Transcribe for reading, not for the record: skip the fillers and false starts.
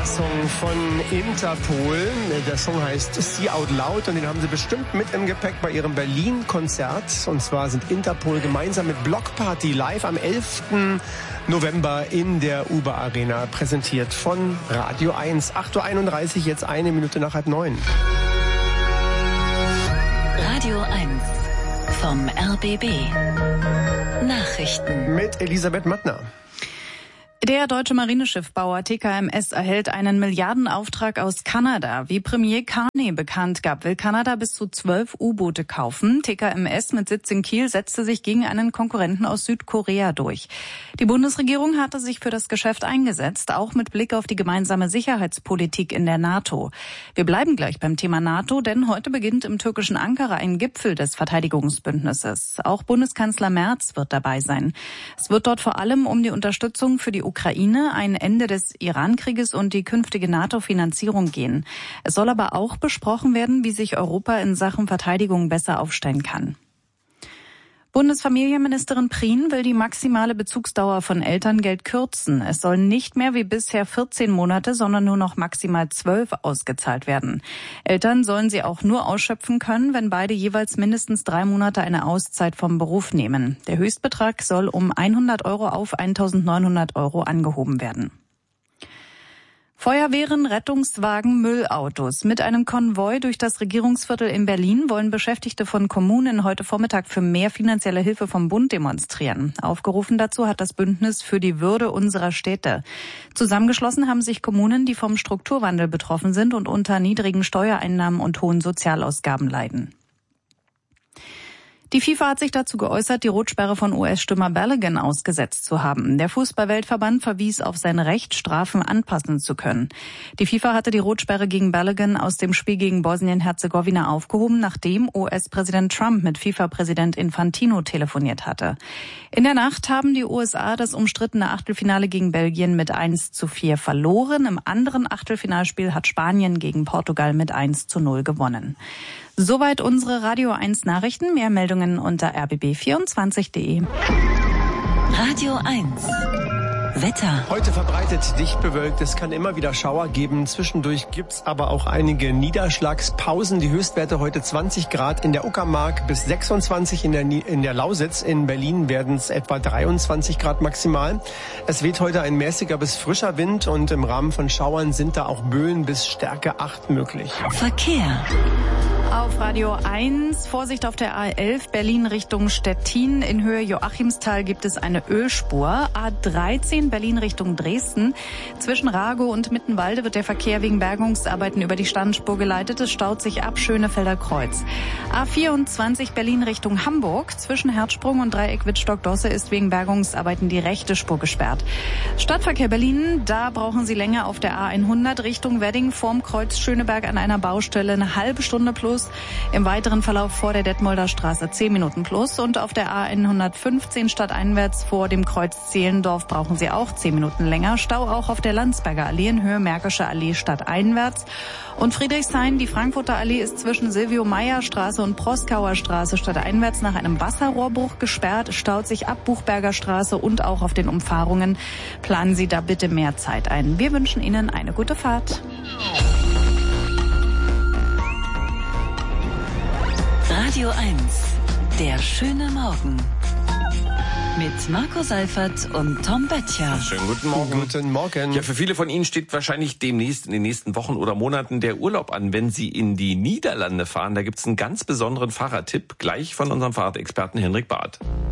Song von Interpol. Der Song heißt See Out Loud und den haben sie bestimmt mit im Gepäck bei ihrem Berlin-Konzert. Und zwar sind Interpol gemeinsam mit Block Party live am 11. November in der Uber Arena, präsentiert von Radio 1. 8.31 Uhr, jetzt 1 Minute nach 8:30. Radio 1 vom RBB. Nachrichten mit Elisabeth Mattner. Der deutsche Marineschiffbauer TKMS erhält einen Milliardenauftrag aus Kanada. Wie Premier Carney bekannt gab, will Kanada bis zu 12 U-Boote kaufen. TKMS mit Sitz in Kiel setzte sich gegen einen Konkurrenten aus Südkorea durch. Die Bundesregierung hatte sich für das Geschäft eingesetzt, auch mit Blick auf die gemeinsame Sicherheitspolitik in der NATO. Wir bleiben gleich beim Thema NATO, denn heute beginnt im türkischen Ankara ein Gipfel des Verteidigungsbündnisses. Auch Bundeskanzler Merz wird dabei sein. Es wird dort vor allem um die Unterstützung für die Ukraine, ein Ende des Iran-Krieges und die künftige NATO-Finanzierung gehen. Es soll aber auch besprochen werden, wie sich Europa in Sachen Verteidigung besser aufstellen kann. Bundesfamilienministerin Prien will die maximale Bezugsdauer von Elterngeld kürzen. Es soll nicht mehr wie bisher 14 Monate, sondern nur noch maximal 12 ausgezahlt werden. Eltern sollen sie auch nur ausschöpfen können, wenn beide jeweils mindestens 3 Monate eine Auszeit vom Beruf nehmen. Der Höchstbetrag soll um 100 € auf 1.900 € angehoben werden. Feuerwehren, Rettungswagen, Müllautos. Mit einem Konvoi durch das Regierungsviertel in Berlin wollen Beschäftigte von Kommunen heute Vormittag für mehr finanzielle Hilfe vom Bund demonstrieren. Aufgerufen dazu hat das Bündnis für die Würde unserer Städte. Zusammengeschlossen haben sich Kommunen, die vom Strukturwandel betroffen sind und unter niedrigen Steuereinnahmen und hohen Sozialausgaben leiden. Die FIFA hat sich dazu geäußert, die Rotsperre von US-Stürmer Balogun ausgesetzt zu haben. Der Fußball-Weltverband verwies auf sein Recht, Strafen anpassen zu können. Die FIFA hatte die Rotsperre gegen Balogun aus dem Spiel gegen Bosnien-Herzegowina aufgehoben, nachdem US-Präsident Trump mit FIFA-Präsident Infantino telefoniert hatte. In der Nacht haben die USA das umstrittene Achtelfinale gegen Belgien mit 1:4 verloren. Im anderen Achtelfinalspiel hat Spanien gegen Portugal mit 1:0 gewonnen. Soweit unsere Radio 1 Nachrichten. Mehr Meldungen unter rbb24.de. Radio 1 Wetter. Heute verbreitet dicht bewölkt. Es kann immer wieder Schauer geben. Zwischendurch gibt's aber auch einige Niederschlagspausen. Die Höchstwerte heute 20 Grad in der Uckermark bis 26 in der Lausitz. In Berlin werden es etwa 23 Grad maximal. Es weht heute ein mäßiger bis frischer Wind und im Rahmen von Schauern sind da auch Böen bis Stärke 8 möglich. Verkehr. Auf Radio 1, Vorsicht auf der A11, Berlin Richtung Stettin. In Höhe Joachimsthal gibt es eine Ölspur. A13, Berlin Richtung Dresden. Zwischen Ragow und Mittenwalde wird der Verkehr wegen Bergungsarbeiten über die Standspur geleitet. Es staut sich ab Schönefelder Kreuz. A24, Berlin Richtung Hamburg. Zwischen Herzsprung und Dreieck Wittstock-Dosse ist wegen Bergungsarbeiten die rechte Spur gesperrt. Stadtverkehr Berlin, da brauchen Sie länger auf der A100 Richtung Wedding vorm Kreuz Schöneberg an einer Baustelle eine halbe Stunde plus. Im weiteren Verlauf vor der Detmolder Straße 10 Minuten plus. Und auf der A115 stadteinwärts vor dem Kreuz Zehlendorf brauchen Sie auch 10 Minuten länger. Stau auch auf der Landsberger Allee in Höhe Märkische Allee stadteinwärts. Und Friedrichshain, die Frankfurter Allee ist zwischen Silvio-Meyer-Straße und Proskauer Straße stadteinwärts nach einem Wasserrohrbruch gesperrt. Staut sich ab Buchberger Straße und auch auf den Umfahrungen. Planen Sie da bitte mehr Zeit ein. Wir wünschen Ihnen eine gute Fahrt. Radio 1, der schöne Morgen. Mit Marco Seifert und Tom Böttcher. Schönen guten Morgen. Guten Morgen. Ja, für viele von Ihnen steht wahrscheinlich demnächst in den nächsten Wochen oder Monaten der Urlaub an, wenn Sie in die Niederlande fahren. Da gibt's einen ganz besonderen Fahrradtipp, gleich von unserem Fahrradexperten Henrik Barth.